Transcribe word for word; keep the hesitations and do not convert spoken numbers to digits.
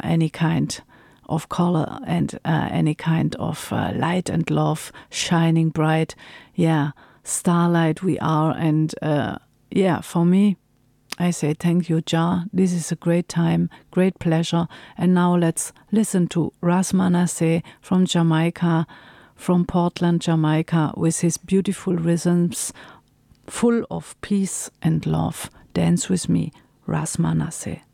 any kind of color and uh, any kind of uh, light and love shining bright. Yeah, starlight we are. And uh, yeah, for me, I say thank you, Jah. This is a great time, great pleasure. And now let's listen to Ras Manasseh from Jamaica, from Portland, Jamaica, with his beautiful rhythms full of peace and love. Dance with me, Ras Manasseh.